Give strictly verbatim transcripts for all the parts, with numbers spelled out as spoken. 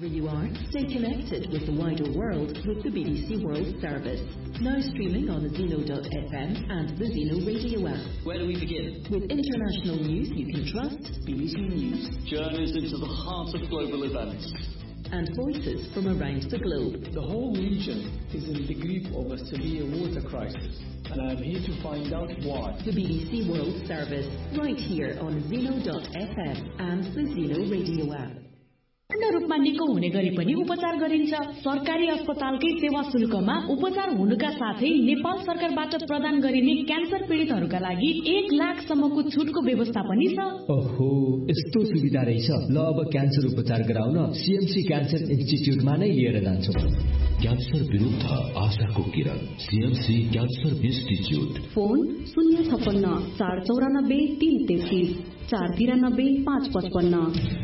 Wherever you are, stay connected with the wider world with the B B C World Service. Now streaming on Zeno dot F M and the Zeno radio app. Where do we begin? With international news you can trust. B B C News. Journeys into the heart of global events. And voices from around the globe. The whole region is in the grip of a severe water crisis, and I am here to find out why. The B B C World Service, right here on Zeno dot F M and the Zeno radio app. पूर्ण रूपमा निको हुने गरी पनि उपचार गरिन्छ। सरकारी अस्पतालकै सेवा शुल्कमा उपचार हुनुका साथै नेपाल सरकारबाट प्रदान गरिने क्यान्सर पीडितहरूका लागि एक लाख सम्मको छुटको व्यवस्था पनि छ। ओहो, यस्तो सुविधा रहेछ। ल अब क्यान्सर उपचार गराउन सीएमसी क्यान्सर इन्स्टिट्युटमा नै लिएर जान्छु। क्यान्सर विरुद्ध आशाको किरण, सीएमसी क्यान्सर इन्स्टिट्युट। फोन शून्य छप्पन्न चार चौरानब्बे तीन तेत्तीस चार तिरानब्बे पाँच पचपन्न।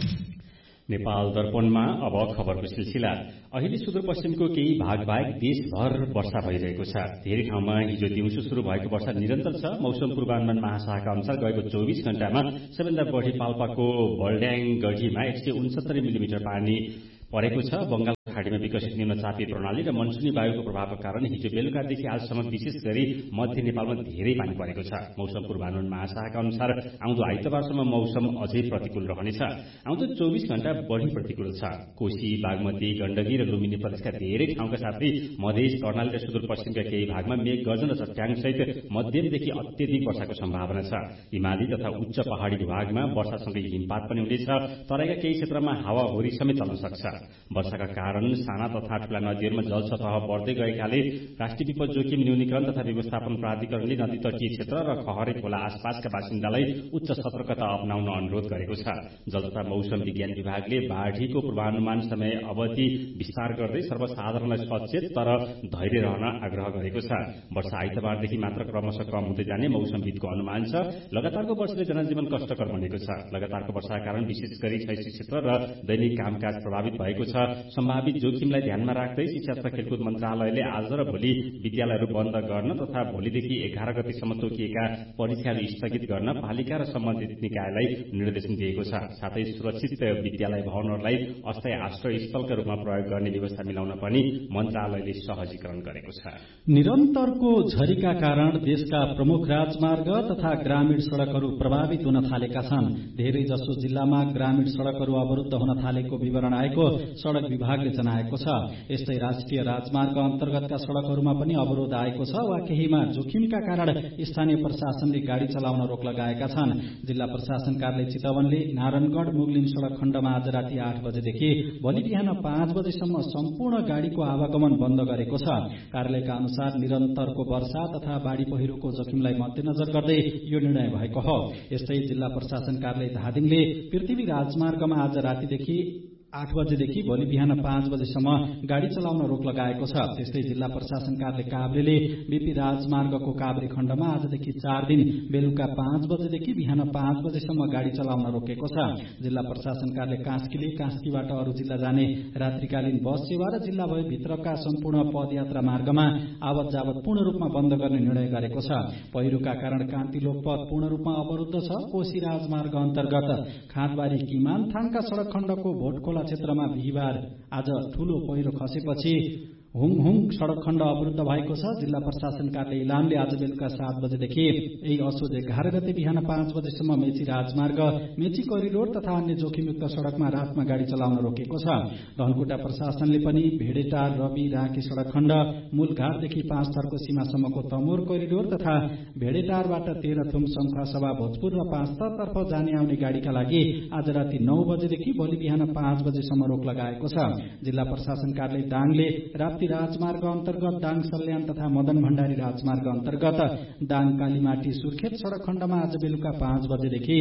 नेपाल दर्पणमा अब खबरको सिलसिला। अहिले सुदूरपश्चिमको केही भाग बाहेक देशभर वर्षा भइरहेको छ। धेरै ठाउँमा हिजो दिउँसो शुरू भएको वर्षा निरन्तर छ। मौसम पूर्वानुमान महाशाखाका अनुसार गएको चौबिस घण्टामा सबैभन्दा बढी पाल्पाको बल्ड्याङ गढीमा एक सय उनसत्तरी मिलिमिटर पानी परेको छ। बंगाल खाडीमा विकसित निम्नचापीय प्रणाली र मनसुनी वायुको प्रभावको कारण हिजो बेलुकादेखि आजसम्म विशेष गरी मध्य नेपालमा धेरै पानी परेको छ। मौसम पूर्वानुमान महाशाखाका अनुसार आउँदो आइतबारसम्म मौसम अझै प्रतिकूल रहनेछ। आउँदो चौबिस घण्टा बढ़ी प्रतिकूल छ। कोशी, बागमती, गण्डकी र लुम्बिनी प्रदेशका धेरै ठाउँका साथै मधेस, कर्णाली र सुदूरपश्चिमका केही भागमा मेघ गर्जन र चट्याङसहित मध्यमदेखि अत्यधिक वर्षाको सम्भावना छ। हिमाली तथा उच्च पहाड़ी भागमा वर्षासँगै हिमपात पनि हुनेछ। तराईका केही क्षेत्रमा हावाहुरी समेत चल्न सक्छ। वर्षाका कारण साना तथा ठूला नदीहरूमा जलसतह बढ्दै गएकाले राष्ट्रिय विपद जोखिम न्यूनीकरण तथा व्यवस्थापन प्राधिकरणले नदी तटीय क्षेत्र र खहरे खोला आसपासका बासिन्दालाई उच्च सतर्कता अपनाउन अनुरोध गरेको छ। जल तथा मौसम विज्ञान विभागले बाढ़ीको पूर्वानुमान समय अवधि विस्तार गर्दै सर्वसाधारणलाई सचेत तर धैर्य रहन आग्रह गरेको छ। वर्षा आइतबारदेखि मात्र क्रमशः कम हुँदै जाने मौसमविदको अनुमान छ। लगातारको वर्षाले जनजीवन कष्टकर बनेको छ। लगातारको वर्षाका कारण विशेष गरी शैक्षिक क्षेत्र र दैनिक कामकाज प्रभावित भएको छ। सम्भावित जोखिमलाई ध्यानमा राख्दै शिक्षा तथा खेलकुद मन्त्रालयले आज र भोलि विद्यालयहरू बन्द गर्न तथा भोलिदेखि एघार गतेसम्म तोकिएका परीक्षाहरू स्थगित गर्न पालिका र सम्बन्धित निकायलाई निर्देशन दिएको छ। साथै सुरक्षित विद्यालय भवनहरूलाई अस्थायी आश्रय स्थलका रूपमा प्रयोग गर्ने व्यवस्था मिलाउन पनि मन्त्रालयले सहजीकरण गरेको छ। निरन्तरको झरीका कारण देशका प्रमुख राजमार्ग तथा ग्रामीण सड़कहरू प्रभावित हुन थालेका छन्। धेरै जसो जिल्लामा ग्रामीण सड़कहरू अवरुद्ध हुन थालेको विवरण आएको सड़क विभागले जनाएको छ। यस्तै राष्ट्रिय राजमार्ग अन्तर्गतका सड़कहरूमा पनि अवरोध आएको छ वा केहीमा जोखिमका कारण स्थानीय प्रशासनले गाड़ी चलाउन रोक लगाएका छन्। जिल्ला प्रशासन कार्यालय चितवनले नारायणगढ़ मुगलिन सड़क खण्डमा आज राति आठ बजेदेखि भोलि बिहान पाँच बजेसम्म सम्पूर्ण गाड़ीको आवागमन बन्द गरेको छ। कार्यालयका अनुसार निरन्तरको वर्षा तथा बाढ़ी पहिरोको जोखिमलाई मध्यनजर गर्दै यो निर्णय भएको हो। यस्तै जिल्ला प्रशासन कार्यालय धादिङले पृथ्वी राजमार्गमा आज रातिदेखि आठ बजेदेखि भोलि बिहान पाँच बजेसम्म गाड़ी चलाउन रोक लगाएको छ। त्यस्तै जिल्ला प्रशासन कार्यालय काभ्रेले बीपी राजमार्गको काभ्रे खण्डमा आजदेखि चार दिन बेलुका पाँच बजेदेखि बिहान पाँच बजेसम्म गाड़ी चलाउन रोकेको छ। जिल्ला प्रशासन कार्यालय कास्कीले कास्कीबाट अरू जिल्ला जाने रात्रिकालीन बस सेवा र जिल्लाभर भित्रका सम्पूर्ण पदयात्रा मार्गमा आवत जावत पूर्ण रूपमा बन्द गर्ने निर्णय गरेको छ। पहिरोका कारण कान्तिलोक पथ पूर्ण रूपमा अवरुद्ध छ। कोशी राजमार्ग अन्तर्गत खाँदबारी किमानथाङका सड़क खण्डको भोटखोला क्षेत्रमा बिहिबार आज ठूलो पहिरो खसेपछि हुङहुङ सड़क खण्ड अवरुद्ध भएको छ। जिल्ला प्रशासन कार्यालय इलामले आज बेलुका सात बजेदेखि यही असोज एघार गते बिहान पाँच बजेसम्म मेची राजमार्ग, मेची कोरिडोर तथा अन्य जोखिमयुक्त सड़कमा रातमा गाड़ी चलाउन रोकेको छ। धनकुटा प्रशासनले पनि भेडेटार, रवि, राँकी सड़क खण्ड, मूलघाटदेखि पाँच थरको सीमासम्मको तमोर कोरिडोर तथा भेडेटारबाट तेह्रथुम, शङ्खसभा, भोजपुर र पाँच थरतर्फ जाने आउने गाड़ीका लागि आज राति नौ बजेदेखि भोलि बिहान पाँच बजेसम्म रोक लगाएको छ। जिल्ला प्रशासन कार्यालय दाङले राप्ती राजमार्ग अन्तर्गत दाङ सल्यान तथा मदन भण्डारी राजमार्ग अन्तर्गत दाङ कालीमाटी सुर्खेत सड़क खण्डमा आज बेलुका पाँच बजेदेखि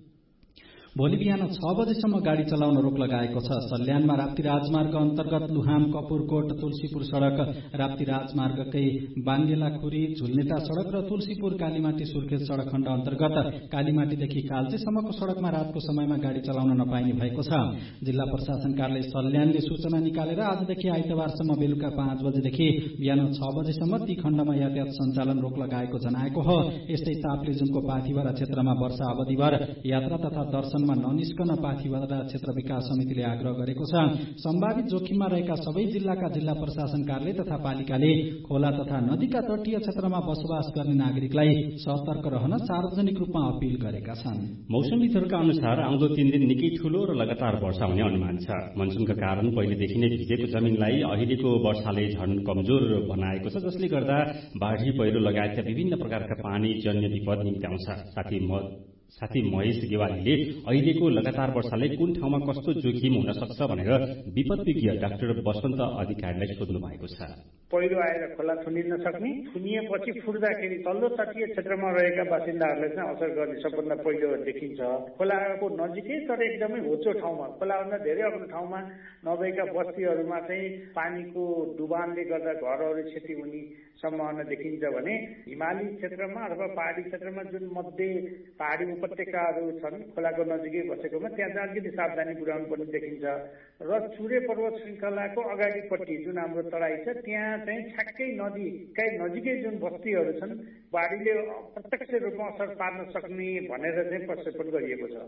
भोलि बिहान छ बजेसम्म गाड़ी चलाउन रोक लगाएको छ। सल्यानमा राप्ती राजमार्ग अन्तर्गत लुहाम, कपुरकोट, तुलसीपुर सड़क, राप्ती राजमार्गकै बाङ्गेलाखुरी, झुलनेटा सड़क र तुलसीपुर कालीमाटी सुर्खेत सड़क खण्ड अन्तर्गत कालीमाटीदेखि काल्चेसम्मको सड़कमा रातको समयमा गाड़ी चलाउन नपाइने भएको छ। जिल्ला प्रशासन कार्यालय सल्यानले सूचना निकालेर आजदेखि आइतबारसम्म बेलुका पाँच बजेदेखि बिहान छ बजेसम्म ती खण्डमा यातायात सञ्चालन रोक लगाएको जनाएको हो। यस्तै ताप्लेजुङको पाथिभरा क्षेत्रमा वर्षा अवधिभर यात्रा तथा दर्शन स्टेशनमा ननिस्कन पाथिभद्रा क्षेत्र विकास समितिले आग्रह गरेको छ। सम्भावित जोखिममा रहेका सबै जिल्लाका जिल्ला प्रशासन कार्यालय तथा पालिकाले खोला तथा नदीका तटीय क्षेत्रमा बसोबास गर्ने नागरिकलाई सतर्क रहन सार्वजनिक रूपमा अपील गरेका छन्। मौसमविदहरूका अनुसार आउँदो तीन दिन निकै ठूलो र लगातार वर्षा हुने अनुमान छ। मनसुनका कारण पहिलेदेखि नै भिजेको जमिनलाई अहिलेको वर्षाले झन कमजोर बनाएको छ, जसले गर्दा बाढी पहिरो लगायतका विभिन्न प्रकारका पानी जन्य विपद निम्त्याउँछ। साथै साथै महेश गेवालीले अहिलेको लगातार वर्षाले कुन ठाउँमा कस्तो जोखिम हुन सक्छ भनेर विपद विज्ञ डाक्टर वसन्त अधिकारीलाई सोध्नु भएको छ। पहिरो आएर खोला थुनिन सक्ने, थुनिएपछि फुट्दाखेरि तल्लो तटीय क्षेत्रमा रहेका बासिन्दाहरूलाई चाहिँ असर गर्ने सबभन्दा पहिलो देखिन्छ। खोलाको नजिकै तर एकदमै होचो ठाउँमा, खोलाभन्दा धेरै अग्लो ठाउँमा नभएका बस्तीहरूमा चाहिँ पानीको डुबानले गर्दा घरहरू क्षति हुने सम्भावना देखिन्छ भने हिमाली क्षेत्रमा अथवा पहाडी क्षेत्रमा जुन मध्य पहाडी उपत्यकाहरू छन् खोलाको नजिकै बसेकोमा त्यहाँ चाहिँ अलिकति सावधानी पुर्याउनु पर्ने देखिन्छ। र चुरे पर्वत श्रृङ्खलाको अगाडिपट्टि जुन हाम्रो तराई छ त्यहाँ चाहिँ ठ्याक्कै नदीकै नजिकै जुन बस्तीहरू छन् बाढीले प्रत्यक्ष रूपमा असर पार्न सक्ने भनेर चाहिँ प्रक्षेपण गरिएको छ।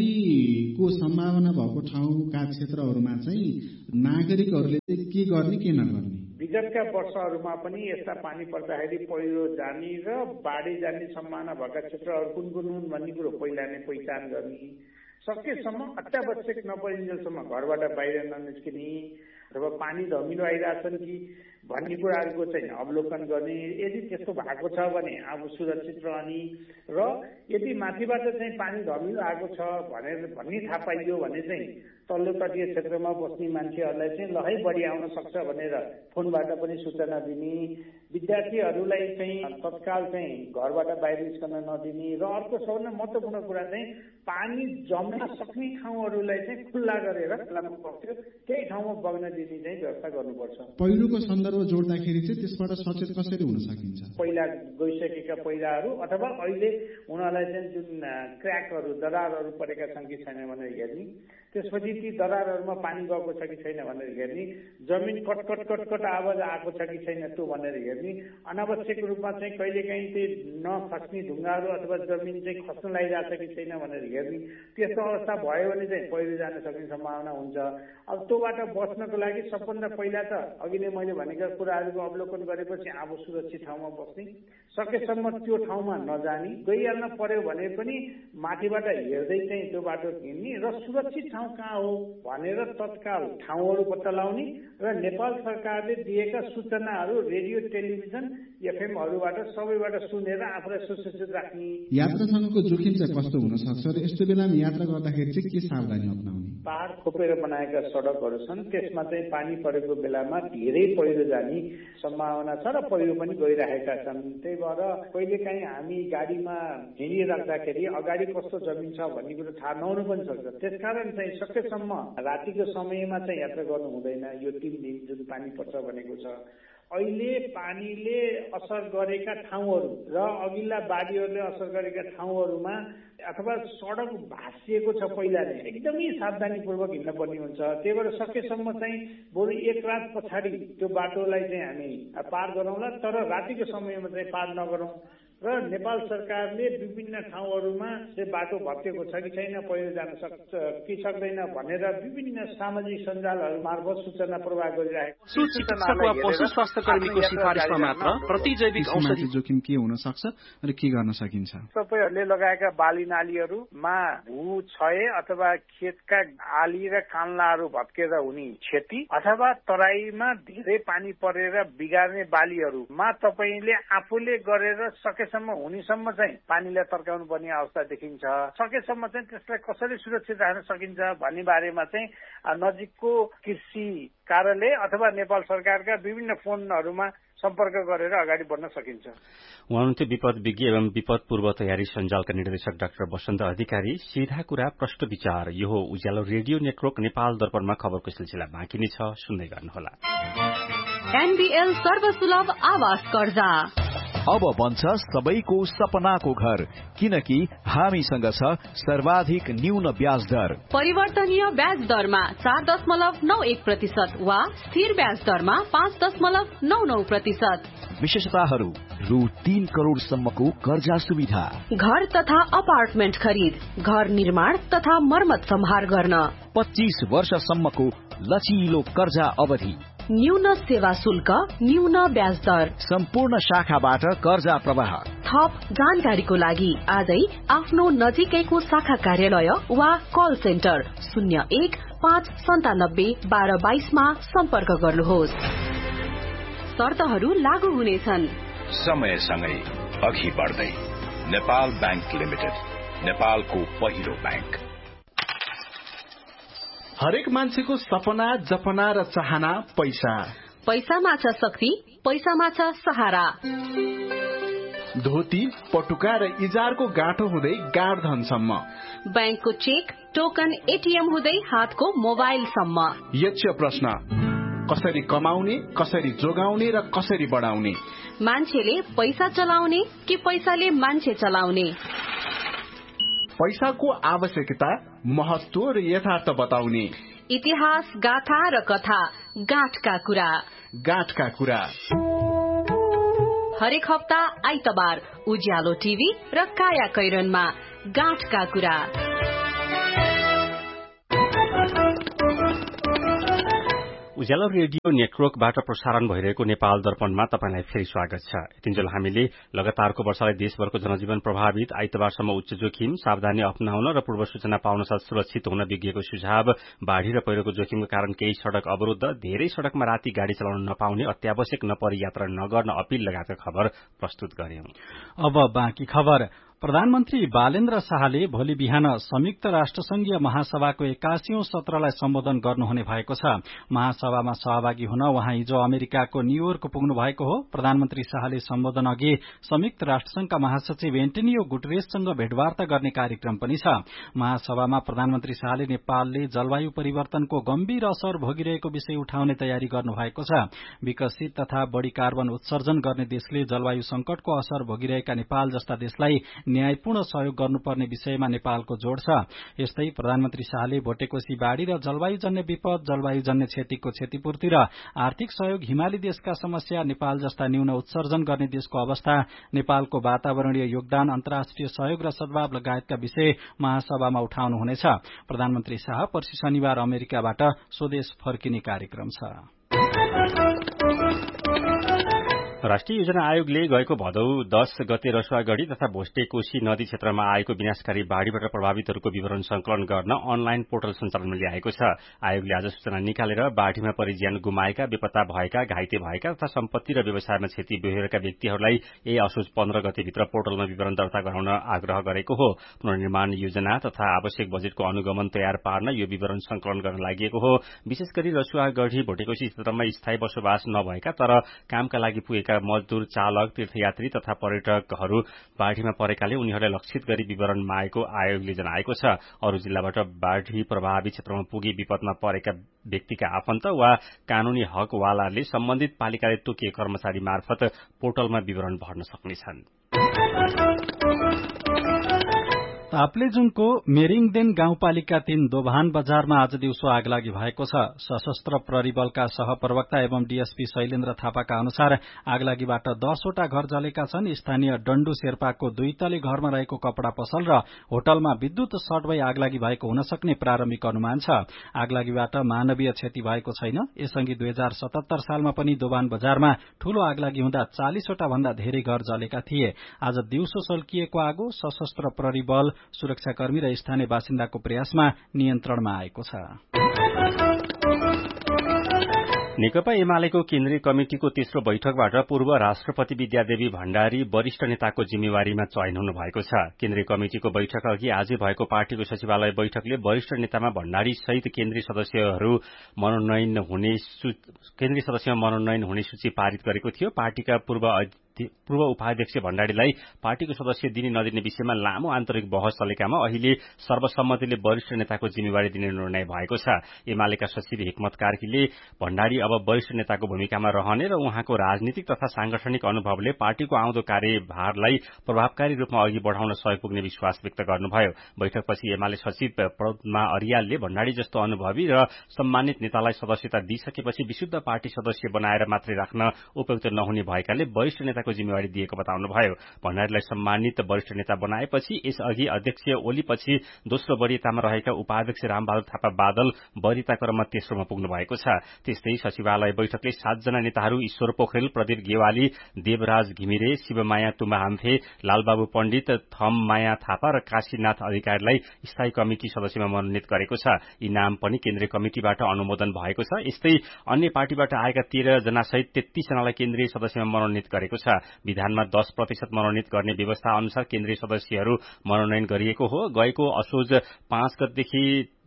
बाढीको सम्भावना भएको ठाउँका क्षेत्रहरूमा चाहिँ नागरिकहरूले चाहिँ के गर्ने के नगर्ने? विगतका वर्षहरूमा पनि यस्ता पानी पर्दाखेरि पहिरो जाने र बाढी जाने सम्भावना भएका क्षेत्रहरू कुन कुन हुन् भन्ने कुरो पहिला नै पहिचान गर्ने, सकेसम्म अत्यावश्यक नपरिन्जेलसम्म घरबाट बाहिर ननिस्किने अथवा पानी धमिलो आइरहेछन् कि भन्ने कुराहरूको चाहिँ अवलोकन गर्ने। यदि त्यस्तो भएको छ भने अब सुरक्षित रहने र यदि माथिबाट चाहिँ पानी धमिलो आएको छ भनेर भन्ने थाहा पाइयो भने चाहिँ तल्लो तटीय क्षेत्रमा बस्ने मान्छेहरूलाई चाहिँ लहै बढी आउन सक्छ भनेर फोनबाट पनि सूचना दिने, विद्यार्थीहरूलाई चाहिँ तत्काल चाहिँ घरबाट बाहिर निस्कन नदिने र अर्को सबभन्दा महत्त्वपूर्ण कुरा चाहिँ पानी जम्न सक्ने ठाउँहरूलाई चाहिँ खुल्ला गरेर खोलामा बग्थ्यो त्यही ठाउँमा बग्न दिने चाहिँ व्यवस्था गर्नुपर्छ। पहिरोको सन्दर्भ जोड्दाखेरि चाहिँ त्यसबाट सचेत कसरी हुन सकिन्छ? पहिला गइसकेका पहिलाहरू अथवा अहिले उनीहरूलाई चाहिँ जुन क्र्याकहरू दरारहरू परेका छन् कि छैन भनेर हेर्ने, त्यसपछि ती दरारहरूमा पानी गएको छ कि छैन भनेर हेर्ने, जमिन कटकट कटकट आवाज आएको छ कि छैन त्यो भनेर हेर्ने, अनावश्यक रूपमा चाहिँ कहिलेकाहीँ चाहिँ नखस्ने ढुङ्गाहरू अथवा जमिन चाहिँ खस्न लागिरहेछ कि छैन भनेर हेर्ने। त्यस्तो अवस्था भयो भने चाहिँ पहिरो जान सक्ने सम्भावना हुन्छ। अब त्योबाट बच्नको लागि सबभन्दा पहिला त अघि नै मैले भनेका कुराहरूको अवलोकन गरेपछि अब सुरक्षित ठाउँमा बस्ने, सकेसम्म त्यो ठाउँमा नजाने, गइहाल्न पर्यो भने पनि माथिबाट हेर्दै चाहिँ त्यो बाटो हिँड्ने र सुरक्षित ठाउँ कहाँ हो भनेर तत्काल ठाउँहरू पत्ता लगाउने र नेपाल सरकारले दिएका सूचनाहरू रेडियो टेलिभिजन एफएमहरूबाट सबैबाट सुनेर आफूलाई सुसूचित राख्ने। यात्रासँगको जोखिम चाहिँ कस्तो हुन सक्छ र यस्तो बेलामा यात्रा गर्दाखेरि चाहिँ के सावधानी अपनाउने? पहाड खोपेर बनाएका सडकहरू छन् त्यसमा चाहिँ पानी परेको बेलामा धेरै पहिरो जाने सम्भावना छ र पहिरो पनि गइरहेका छन्। त्यही भएर कहिलेकाहीँ हामी गाडीमा हिँडिराख्दाखेरि अगाडि कस्तो जमिन छ भन्ने कुरो थाहा नहुनु पनि सक्छ। त्यसकारण चाहिँ सकेसम्म रातिको समयमा चाहिँ यात्रा गर्नु हुँदैन। यो तीन दिन जुन पानी पर्छ भनेको छ अहिले पानीले असर गरेका ठाउँहरू र अघिल्ला बाढीहरूले असर गरेका ठाउँहरूमा अथवा सडक भाँसिएको छ पहिला नै एकदमै सावधानीपूर्वक हिँड्न पर्ने हुन्छ। त्यही भएर सकेसम्म चाहिँ बरु एक रात पछाडि त्यो बाटोलाई चाहिँ हामी पार गरौँला, तर रातिको समयमा चाहिँ पार नगरौँ र नेपाल सरकारले विभिन्न ठाउँहरूमा चाहिँ बाटो भत्किएको छ कि छैन, पहिरो जान सक्छ कि सक्दैन भनेर विभिन्न सामाजिक सञ्जालहरू मार्फत सूचना प्रवाह गरिरहेको छ। चिकित्सक वा पशु स्वास्थ्य कर्मीको सिफारिसमा मात्र प्रतिजैविक औषधि जोखिम के हुन सक्छ र के गर्न सकिन्छ? तपाईँहरूले लगाएका बाली नालीहरूमा भू क्षय अथवा खेतका आली र कान्लाहरू भत्केर हुने क्षति अथवा तराईमा धेरै पानी परेर बिगार्ने बालीहरूमा तपाईँले आफूले गरेर सके सकेसम्म हुनेसम्म चाहिँ पानीलाई तर्काउनु पर्ने अवस्था देखिन्छ। सकेसम्म चाहिँ त्यसलाई कसरी सुरक्षित राख्न सकिन्छ भन्ने बारेमा चाहिँ नजिकको कृषि कार्यालय अथवा नेपाल सरकारका विभिन्न फोनहरूमा सम्पर्क गरेर अगाडि बढ्न सकिन्छ। उहाँ हुनुहुन्थ्यो विपद विज्ञ एवं विपद पूर्व तयारी सञ्जालका निर्देशक डाक्टर वसन्त अधिकारी। सीधा कुरा प्रश्न विचार, यो हो उज्यालो रेडियो नेटवर्क नेपाल दर्पणमा खबरको सिलसिला बाँकी नै छ, सुन्दै गर्नुहोला। एनबीएल सर्वसुलभ आवास कर्जा अब बन्छ सबैको सपनाको घर, किनकि हामीसँग छ सर्वाधिक न्यून ब्याज दर। परिवर्तनीय ब्याज दरमा चार दशमलव नौ एक प्रतिशत वा स्थिर ब्याज दरमा पाँच दशमलव नौ नौ प्रतिशत। विशेषताहरू रु तीन करोड़ सम्मको कर्जा सुविधा, घर तथा अपार्टमेन्ट खरिद, घर निर्माण तथा मर्मत सम्हार गर्न, पच्चीस वर्षसम्मको लचिलो कर्जा अवधि, न्यून सेवा शुल्क, न्यून ब्याज दर, सम्पूर्ण शाखाबाट कर्जा प्रवाह। थप जानकारीको लागि आजै आफ्नो नजिकैको शाखा कार्यालय वा कल सेन्टर शून्य एक पाँच सन्तानब्बे बाह्र बाइसमा सम्पर्क गर्नुहोस्। शर्तहरू लागू हुनेछन्। समयसँगै अघि बढ्दै नेपाल बैंक लिमिटेड, नेपालको पहिलो बैंक। हरेक मान्छेको सपना, जपना र चाहना पैसा। पैसामा छ शक्ति, पैसामा छ सहारा। धोती, पटुका र इजारको गाँठो हुँदै गाड धनसम्म, बैंकको चेक, टोकन, एटीएम हुँदै हातको मोबाइलसम्म। यक्ष प्रश्न, कसरी कमाउने, कसरी जोगाउने र कसरी बढाउने? मान्छेले पैसा चलाउने कि पैसाले मान्छे चलाउने? पैसाको आवश्यकता, महत्व र यथार्थ बताउने। इतिहास, गाथा र कथा, गाँठका कुरा। गाँठका कुरा हरेक हप्ता आइतबार उज्यालो टिभी र काया कैरनमा गाँठका कुरा। उज्यालो रेडियो नेटवर्कबाट प्रसारण भइरहेको नेपाल दर्पणमा तपाईंलाई फेरि स्वागत छ। यतिन्जेल हामीले लगातारको वर्षाले देशभरको जनजीवन प्रभावित, आइतबारसम्म उच्च जोखिम, सावधानी अपनाउन र पूर्व सूचना पाउन साथ सुरक्षित हुन विज्ञको सुझाव, बाढ़ी र पहिरोको जोखिमको कारण केही सड़क अवरुद्ध, धेरै सड़कमा राति गाड़ी चलाउन नपाउने, अत्यावश्यक नपरी यात्रा नगर्न अपील लगायतका खबर प्रस्तुत गर्यौं। अब बाँकी खबर। प्रधानमन्त्री बालेन्द्र शाहले भोलि बिहान संयुक्त राष्ट्रसंघीय महासभाको एक्कासीौं सत्रलाई सम्बोधन गर्नुहुने भएको छ। महासभामा सहभागी हुन उहाँ हिजो अमेरिकाको न्यूयोर्क पुग्नु भएको हो। प्रधानमन्त्री शाहले सम्बोधन अघि संयुक्त राष्ट्रसंघका महासचिव एन्टोनियो गुटेरेससँग भेटवार्ता गर्ने कार्यक्रम पनि छ। महासभामा प्रधानमन्त्री शाहले नेपालले जलवायु परिवर्तनको गम्भीर असर भोगिरहेको विषय उठाउने तयारी गर्नु भएको छ। विकसित तथा बढ़ी कार्बन उत्सर्जन गर्ने देशले जलवायु संकटको असर भोगिरहेका नेपाल जस्ता देशलाई न्यायपूर्ण सहयोग गर्नुपर्ने विषयमा नेपालको जोड़ छ। यस्तै प्रधानमन्त्री शाहले भोटेकोशी बाढ़ी र जलवायुजन्य विपद, जलवायुजन्य क्षतिको क्षतिपूर्ति र आर्थिक सहयोग, हिमाली देशका समस्या, नेपाल जस्ता न्यून उत्सर्जन गर्ने देशको अवस्था, नेपालको वातावरणीय योगदान, अन्तर्राष्ट्रिय सहयोग र सद्भाव लगायतका विषय महासभामा उठाउनुहुनेछ। प्रधानमन्त्री शाह पर्सि शनिबार अमेरिकाबाट स्वदेश फर्किने कार्यक्रम छ। राष्ट्रिय योजना आयोगले गएको भदौ दश गते रसुवागढ़ी तथा भोस्टेकोशी नदी क्षेत्रमा आएको विनाशकारी बाढ़ीबाट प्रभावितहरूको विवरण संकलन गर्न अनलाइन पोर्टल सञ्चालनमा ल्याएको छ। आयोगले आज सूचना निकालेर बाढ़ीमा परि ज्यान गुमाएका, बेपत्ता भएका, घाइते भएका तथा सम्पत्ति र व्यवसायमा क्षति बेहोरेका व्यक्तिहरूलाई ए असोज पन्ध्र गतेभित्र पोर्टलमा विवरण दर्ता गराउन आग्रह गरेको हो। पुनर्निर्माण योजना तथा आवश्यक बजेटको अनुगमन तयार पार्न यो विवरण संकलन गर्न लागि हो। विशेष गरी रसुवागढ़ी भोटेकोशी क्षेत्रमा स्थायी बसोबास नभएका तर कामका लागि पुगेका मजदूर, चालक, तीर्थयात्री तथा पर्यटकहरू बाढ़ीमा परेकाले उनीहरूलाई लक्षित गरी विवरण मागेको आयोगले जनाएको छ। अरू जिल्लाबाट बाढ़ी प्रभावित क्षेत्रमा पुगी विपदमा परेका व्यक्तिका आफन्त वा कानूनी हकवालाले सम्बन्धित पालिकाले तोकिए कर्मचारी मार्फत पोर्टलमा विवरण भर्न सक्नेछन्। ताप्लेजुङको मेरिङदेन गाउँपालिका तीन दोभान बजारमा आज दिउँसो आगलागी भएको छ। सशस्त्र प्रहरी बलका सहप्रवक्ता एवं डीएसपी शैलेन्द्र थापाका अनुसार आगलागीबाट दसवटा घर जलेका छन्। स्थानीय डण्डु शेर्पाको दुई तले घरमा रहेको कपड़ा पसल र होटलमा विद्युत सर्ट भई आगलागी भएको हुन सक्ने प्रारम्भिक अनुमान छ। आगलागीबाट मानवीय क्षति भएको छैन। यसअघि दुई हजार सतहत्तर सालमा पनि दोभान बजारमा ठूलो आगलागी हुँदा चालिसवटा भन्दा धेरै घर जलेका थिए। आज दिउँसो सल्किएको आगो सशस्त्र प्रहरी बल, सुरक्षाकर्मी र स्थानीय बासिन्दाको प्रयासमा नियन्त्रणमा आएको छ। नेकपा एमालेको केन्द्रीय कमिटिको तेस्रो बैठकबाट पूर्व राष्ट्रपति विद्यादेवी भण्डारी वरिष्ठ नेताको जिम्मेवारीमा चयन हुनु भएको छ। केन्द्रीय कमिटिको बैठक अघि आजै भएको पार्टीको सचिवालय बैठकले वरिष्ठ नेतामा भण्डारी सहित केन्द्रीय सदस्यहरू मनोनयन हुने केन्द्रीय सदस्यमा मनोनयन हुने सूची पारित गरेको थियो। पार्टीका पूर्व पूर्व उपाध्यक्ष भण्डारीलाई पार्टीको सदस्य दिने नदिने विषयमा लामो आन्तरिक बहस चलेकामा अहिले सर्वसम्मतिले वरिष्ठ नेताको जिम्मेवारी दिने निर्णय भएको छ। एमालेका सचिव हिक्मत कार्कीले भण्डारी अब वरिष्ठ नेताको भूमिकामा रहने र उहाँको राजनीतिक तथा सांगठनिक अनुभवले पार्टीको आउँदो कार्यभारलाई प्रभावकारी रूपमा अघि बढ़ाउन सहयोग पुग्ने विश्वास व्यक्त गर्नुभयो। बैठकपछि एमाले सचिव पद्मा अर्यालले भण्डारी जस्तो अनुभवी र सम्मानित नेतालाई सदस्यता दिइसकेपछि विशुद्ध पार्टी सदस्य बनाएर मात्रै राख्न उपयुक्त नहुने भएकाले वरिष्ठ नेताको जिम्मेवारी दिएको बताउनुभयो। भण्डारीलाई सम्मानित वरिष्ठ नेता बनाएपछि यसअघि अध्यक्ष ओलीपछि दोस्रो वरियतामा रहेका उपाध्यक्ष रामबहादुर थापा बादल वरियता क्रममा तेस्रोमा पुग्नु भएको छ। त्यस्तै सचिवालय बैठकले सातजना नेताहरू ईश्वर पोखरेल, प्रदीप गेवाली, देवराज घिमिरे, शिवमाया तुम्बा हाम्फे, लालबाबु पण्डित, थममाया थापा र काशीनाथ अधिकारीलाई स्थायी कमिटी सदस्यमा मनोनित गरेको छ। यी नाम पनि केन्द्रीय कमिटिबाट अनुमोदन भएको छ। यस्तै अन्य पार्टीबाट आएका तेह्र जना सहित तेत्तीस जनालाई केन्द्रीय सदस्यमा मनोनित गरेको छ। विधानमा दस प्रतिशत मनोनित गर्ने व्यवस्था अनुसार केन्द्रीय सदस्यहरू मनोनयन गरिएको हो। गएको असोज पाँच गतेदेखि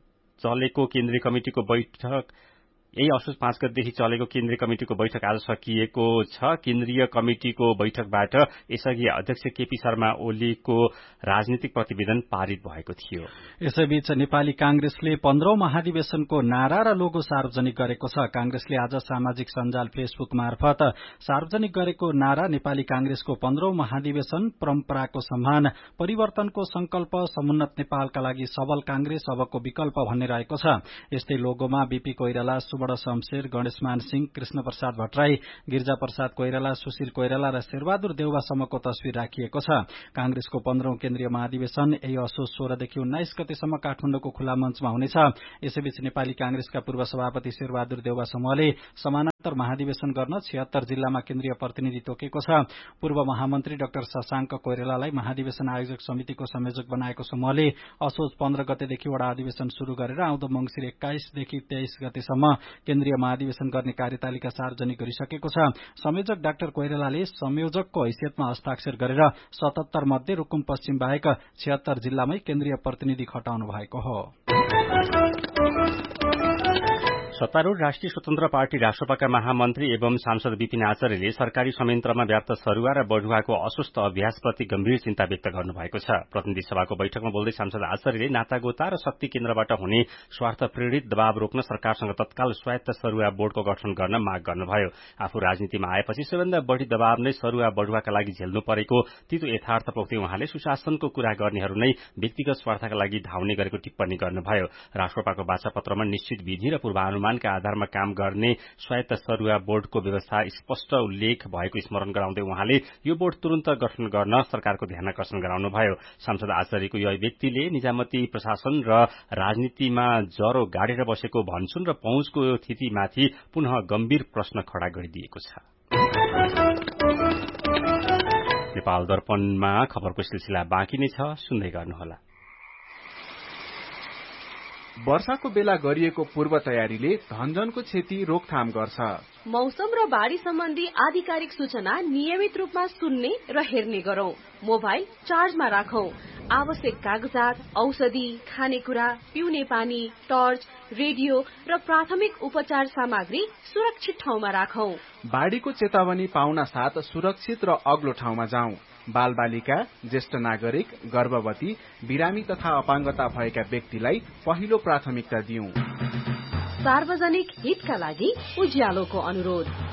चलेको केन्द्रीय कमिटिको बैठक यही असोज पाँच गतेदेखि चलेको केन्द्रीय कमिटिको बैठक आज सकिएको छ। केन्द्रीय कमिटिको बैठकबाट यसअघि अध्यक्ष केपी शर्मा ओलीको राजनीतिक प्रतिवेदन पारित भएको थियो। यसैबीच नेपाली कांग्रेसले पन्ध्रौं महाधिवेशनको नारा र लोगो सार्वजनिक गरेको छ। कांग्रेसले आज सामाजिक सञ्जाल फेसबुक मार्फत सार्वजनिक गरेको नारा नेपाली कांग्रेसको पन्ध्रौं महाधिवेशन परम्पराको सम्मान, परिवर्तनको संकल्प, समुन्नत नेपालका लागि सबल कांग्रेस अबको विकल्प भन्ने रहेको छ। यस्तै लोगोमा बीपी कोइराला, बड़ा शमशेर, गणेशमान सिंह, कृष्ण प्रसाद भट्टराई, गिरिजा प्रसाद कोइराला, सुशील कोइराला र शेरबहादुर देउवासम्मको तस्विर राखिएको छ। कांग्रेसको पन्ध्रौं केन्द्रीय महाधिवेशन यही असोज सोह्रदेखि उन्नाइस गतेसम्म काठमाडौँको खुला मञ्चमा हुनेछ। यसैबीच नेपाली कांग्रेसका पूर्व सभापति शेरबहादुर देउवा समूहले समानान्तर महाधिवेशन गर्न छिहत्तर जिल्लामा केन्द्रीय प्रतिनिधि तोकेको छ। पूर्व महामन्त्री डाक्टर शशाङ्क कोइरालालाई महाधिवेशन आयोजक समितिको संयोजक बनाएको समूहले असोज पन्ध्र गतेदेखि वडा अधिवेशन शुरू गरेर आउँदो मंगिर एक्काइसदेखि तेइस गतेसम्म केन्द्रीय महाधिवेशन गर्ने कार्यतालिका सार्वजनिक गरिसकेको छ। संयोजक डाक्टर कोइरालाले संयोजकको हैसियतमा हस्ताक्षर गरेर सतहत्तर मध्ये रुकुम पश्चिम बाहेक छिहत्तर जिल्लामै केन्द्रीय प्रतिनिधि खटाउनु भएको हो। सत्तारूढ़ राष्ट्रिय स्वतन्त्र पार्टी राष्ट्रपाका महामन्त्री एवं सांसद विपिन आचार्यले सरकारी संयन्त्रमा व्याप्त सरुवा र बढुवाको अस्वस्थ अभ्यासप्रति गम्भीर चिन्ता व्यक्त गर्नुभएको छ। प्रतिनिधि सभाको बैठकमा बोल्दै सांसद आचार्यले नातागोता र शक्ति केन्द्रबाट हुने स्वार्थ प्रेरित दबाव रोक्न सरकारसँग तत्काल स्वायत्त सरुवा बोर्डको गठन गर्न माग गर्नुभयो। आफू राजनीतिमा आएपछि सबैभन्दा बढ़ी दबाव नै सरुवा बढुवाका लागि झेल्नु परेको तीतो यथार्थ पोख्दै उहाँले सुशासनको कुरा गर्नेहरू नै व्यक्तिगत स्वार्थका लागि धाउने गरेको टिप्पणी गर्नुभयो। राष्ट्रपाको वाचापत्रमा निश्चित विधि र पूर्वानुमान का आधारमा काम गर्ने स्वायत्त सरुवा बोर्डको व्यवस्था स्पष्ट उल्लेख भएको स्मरण गराउँदै उहाँले यो बोर्ड तुरन्त गठन गर्न सरकारको ध्यान आकर्षण गराउनुभयो। सांसद आचार्यको यो व्यक्तिले निजामती प्रशासन र राजनीतिमा जरो गाडेर बसेको भन्छन् र पहुँचको स्थितिमाथि पुनः गम्भीर प्रश्न खड़ा गरिदिएको छ। नेपाल दर्पणमा खबरको सिलसिला बाँकी नै छ, सुन्दै गर्नुहोला। वर्षाको बेला गरिएको पूर्व तयारीले धनजनको क्षति रोकथाम गर्छ। मौसम र बाढ़ी सम्बन्धी आधिकारिक सूचना नियमित रूपमा सुन्ने र हेर्ने गरौं। मोबाइल चार्जमा राखौं। आवश्यक कागजात, औषधि, खानेकुरा, पिउने पानी, टर्च, रेडियो र प्राथमिक उपचार सामग्री सुरक्षित ठाउँमा राखौं। बाढ़ीको चेतावनी पाउन साथ सुरक्षित र अग्लो ठाउँमा जाउँ। बाल बालिका, ज्येष्ठ नागरिक, गर्भवती, बिरामी तथा अपाङ्गता भएका व्यक्तिलाई पहिलो प्राथमिकता दिउँ। सार्वजनिक हितका लागि उज्यालोको अनुरोध।